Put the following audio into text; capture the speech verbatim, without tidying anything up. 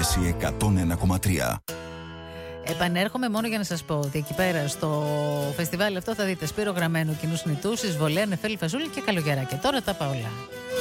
Πίεση εκατόν ένα κόμμα τρία. Επανέρχομαι μόνο για να σας πω ότι εκεί πέρα στο φεστιβάλ αυτό θα δείτε Σπύρο Γραμμένο, Κοινούς Νητούς, Εισβολέα, Νεφέλη Φαζούλη και Καλογεράκια. Τώρα τα πάω όλα.